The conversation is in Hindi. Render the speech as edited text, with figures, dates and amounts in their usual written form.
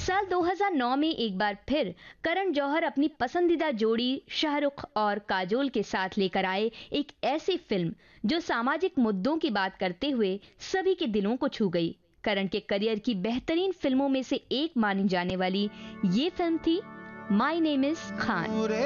साल 2009 में एक बार फिर करण जौहर अपनी पसंदीदा जोड़ी शाहरुख और काजोल के साथ लेकर आए एक ऐसी फिल्म जो सामाजिक मुद्दों की बात करते हुए सभी के दिलों को छू गई। करण के करियर की बेहतरीन फिल्मों में से एक मानी जाने वाली ये फिल्म थी माय नेम इज खान।